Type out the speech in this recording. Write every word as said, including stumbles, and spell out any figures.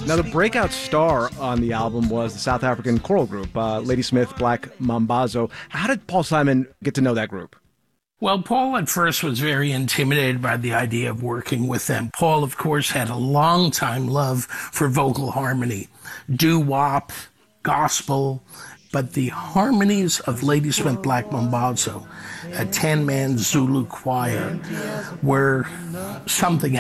Now, the breakout star on the album was the South African choral group, uh, Ladysmith Black Mambazo. How did Paul Simon get to know that group? Well, Paul at first was very intimidated by the idea of working with them. Paul, of course, had a long-time love for vocal harmony, doo-wop, gospel, but the harmonies of Ladysmith Black Mambazo, a ten-man Zulu choir, were something